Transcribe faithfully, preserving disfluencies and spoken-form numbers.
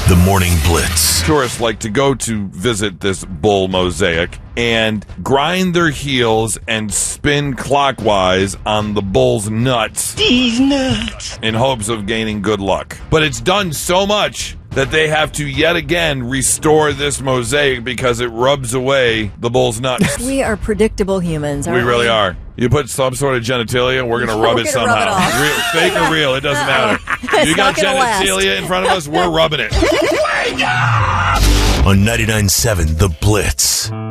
The Morning Blitz. Tourists like to go to visit this bull mosaic and grind their heels and spin clockwise on the bull's nuts. These nuts. In hopes of gaining good luck. But it's done so much that they have to yet again restore this mosaic because it rubs away the bull's nuts. We are predictable humans, aren't We we? really are. You put some sort of genitalia, we're going to rub We're it gonna rub somehow. it off. Real, fake or real, it doesn't matter. It's You got not gonna last. genitalia in front of us, we're rubbing it. On ninety-nine point seven The Blitz.